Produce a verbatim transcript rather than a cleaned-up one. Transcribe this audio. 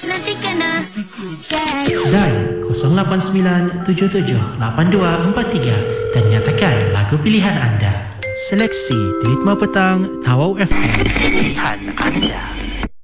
nanti kena cek. Dial kosong lapan sembilan tujuh tujuh lapan dua empat tiga dan nyatakan lagu pilihan anda. Seleksi Ritma Petang Tawau F M. Pilihan anda.